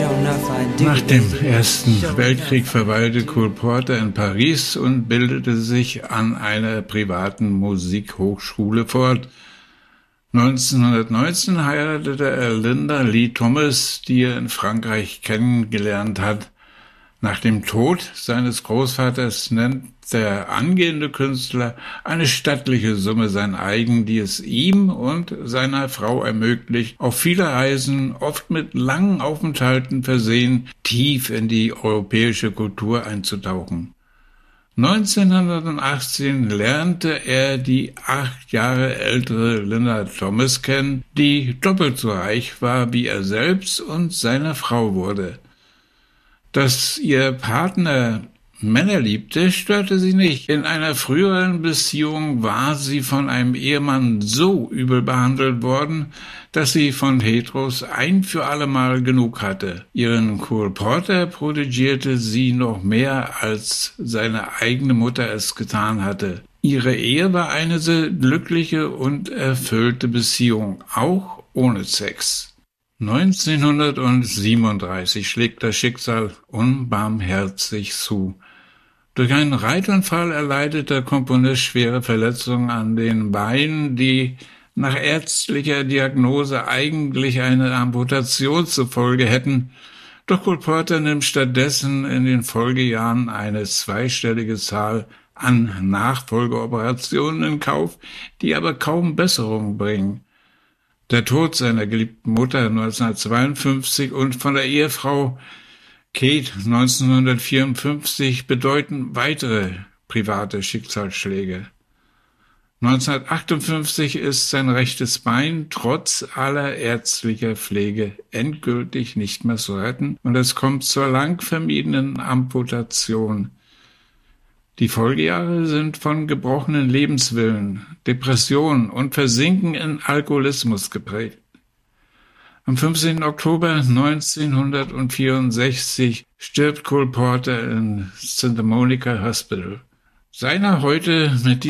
Nach dem Ersten Weltkrieg verweilte Cole Porter in Paris und bildete sich an einer privaten Musikhochschule fort. 1919 heiratete er Linda Lee Thomas, die er in Frankreich kennengelernt hat. Nach dem Tod seines Großvaters nennt der angehende Künstler eine stattliche Summe sein eigen, die es ihm und seiner Frau ermöglicht, auf viele Reisen, oft mit langen Aufenthalten versehen, tief in die europäische Kultur einzutauchen. 1918 lernte er die 8 Jahre ältere Linda Thomas kennen, die doppelt so reich war wie er selbst und seine Frau wurde. Dass ihr Partner Männer liebte, störte sie nicht. In einer früheren Beziehung war sie von einem Ehemann so übel behandelt worden, dass sie von Heteros ein für allemal genug hatte. Ihren Cole Porter protegierte sie noch mehr, als seine eigene Mutter es getan hatte. Ihre Ehe war eine sehr glückliche und erfüllte Beziehung, auch ohne Sex. 1937 schlägt das Schicksal unbarmherzig zu. Durch einen Reitunfall erleidet der Komponist schwere Verletzungen an den Beinen, die nach ärztlicher Diagnose eigentlich eine Amputation zur Folge hätten. Doch Cole Porter nimmt stattdessen in den Folgejahren eine zweistellige Zahl an Nachfolgeoperationen in Kauf, die aber kaum Besserung bringen. Der Tod seiner geliebten Mutter 1952 und von der Ehefrau Kate 1954 bedeuten weitere private Schicksalsschläge. 1958 ist sein rechtes Bein trotz aller ärztlicher Pflege endgültig nicht mehr zu retten und es kommt zur lang vermiedenen Amputation. Die Folgejahre sind von gebrochenen Lebenswillen, Depressionen und Versinken in Alkoholismus geprägt. Am 15. Oktober 1964 stirbt Cole Porter in Santa Monica Hospital. Seiner heute mit